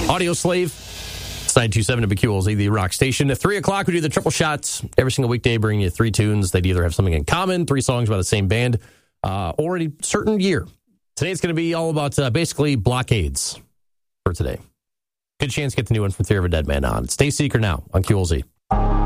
Audio Slave. It's 927 WQLZ, the rock station. At 3 o'clock, we do the triple shots every single weekday, bringing you 3 tunes that either have something in common, 3 songs by the same band, or a certain year. Today it's going to be all about basically blockades for today. Good chance to get the new one from Fear of a Dead Man on. Stay Seeker now on QLZ.